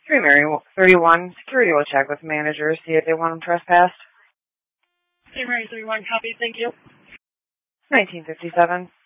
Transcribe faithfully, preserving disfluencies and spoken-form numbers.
three Mary thirty-one, security will check with managers, see if they want them trespassed. three Mary thirty-one, copy, thank you. nineteen fifty-seven.